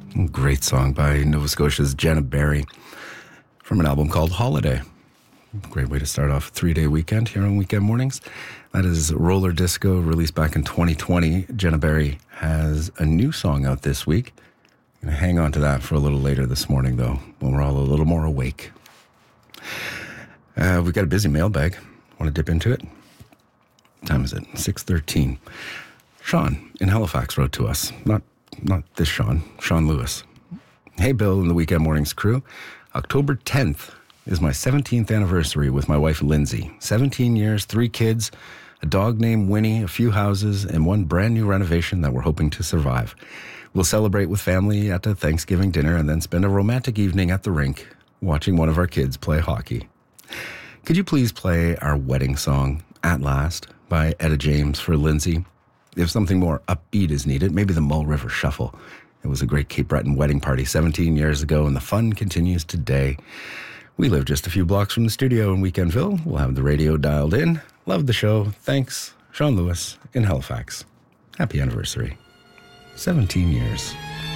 Great song by Nova Scotia's Jenna Barry from an album called Holiday. Great way to start off a 3-day weekend here on Weekend Mornings. That is Roller Disco, released back in 2020. Jenna Barry has a new song out this week. I'm going to hang on to that for a little later this morning, though, when we're all a little more awake. We've got a busy mailbag. Want to dip into it? What time is it? 6:13. Sean in Halifax wrote to us. Not this Sean Lewis. Hey, Bill and the Weekend Mornings crew. October 10th is my 17th anniversary with my wife, Lindsay. 17 years, 3 kids, a dog named Winnie, a few houses, and one brand new renovation that we're hoping to survive. We'll celebrate with family at a Thanksgiving dinner and then spend a romantic evening at the rink watching one of our kids play hockey. Could you please play our wedding song, At Last, by Etta James for Lindsay? If something more upbeat is needed, maybe the Mull River Shuffle. It was a great Cape Breton wedding party 17 years ago, and the fun continues today. We live just a few blocks from the studio in Weekendville. We'll have the radio dialed in. Love the show. Thanks, Sean Lewis in Halifax. Happy anniversary. 17 years.